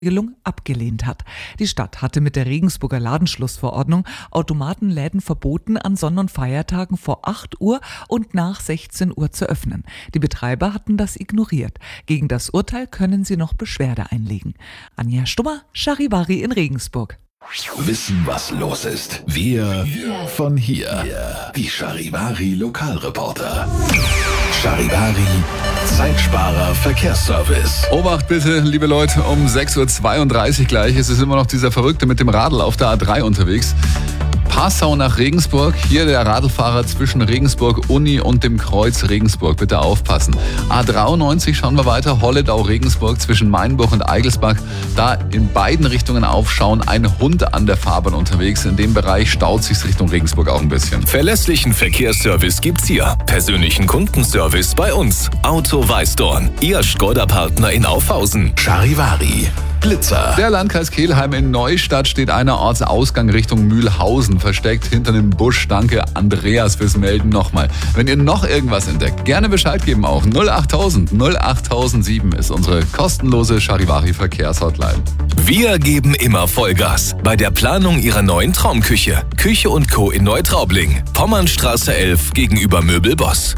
Regelung abgelehnt hat. Die Stadt hatte mit der Regensburger Ladenschlussverordnung Automatenläden verboten, an Sonn- und Feiertagen vor 8 Uhr und nach 16 Uhr zu öffnen. Die Betreiber hatten das ignoriert. Gegen das Urteil können sie noch Beschwerde einlegen. Anja Stummer, Charivari in Regensburg. Wissen, was los ist. Wir von hier. Die Charivari Lokalreporter. Charivari Zeitsparer Verkehrsservice. Obacht bitte, liebe Leute, um 6.32 Uhr gleich. Es ist immer noch dieser Verrückte mit dem Radl auf der A3 unterwegs. Passau nach Regensburg. Hier der Radlfahrer zwischen Regensburg Uni und dem Kreuz Regensburg. Bitte aufpassen. A93 schauen wir weiter. Holledau-Regensburg zwischen Mainburg und Eigelsbach. Da in beiden Richtungen aufschauen. Ein Hund an der Fahrbahn unterwegs. In dem Bereich staut sich Richtung Regensburg auch ein bisschen. Verlässlichen Verkehrsservice gibt's hier. Persönlichen Kundenservice bei uns. Auto Weißdorn. Ihr Skoda-Partner in Aufhausen. Charivari. Blitzer. Der Landkreis Kelheim in Neustadt steht einer Ortsausgang Richtung Mühlhausen versteckt hinter einem Busch. Danke Andreas fürs Melden nochmal. Wenn ihr noch irgendwas entdeckt, gerne Bescheid geben auch. 08000 08007 ist unsere kostenlose Charivari Verkehrshotline. Wir geben immer Vollgas bei der Planung Ihrer neuen Traumküche. Küche & Co. in Neutraubling. Pommernstraße 11 gegenüber Möbelboss.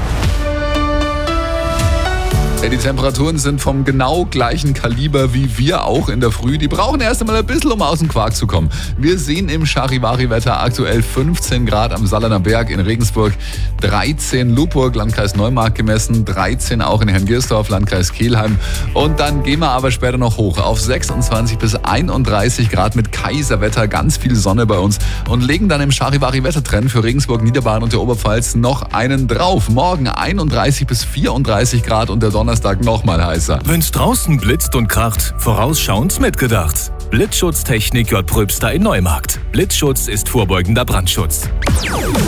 Die Temperaturen sind vom genau gleichen Kaliber wie wir auch in der Früh. Die brauchen erst einmal ein bisschen, um aus dem Quark zu kommen. Wir sehen im Charivari-Wetter aktuell 15 Grad am Sallerner Berg in Regensburg, 13 Lupburg, Landkreis Neumarkt gemessen, 13 auch in Herrngirsdorf, Landkreis Kelheim. Und dann gehen wir aber später noch hoch auf 26 bis 31 Grad mit Kaiserwetter, ganz viel Sonne bei uns und legen dann im Charivari-Wettertrend für Regensburg, Niederbayern und der Oberpfalz noch einen drauf. Morgen 31 bis 34 Grad und der Donnerstag nochmal heißer. Wenn's draußen blitzt und kracht, vorausschauend mitgedacht. Blitzschutztechnik J. Pröbster in Neumarkt. Blitzschutz ist vorbeugender Brandschutz.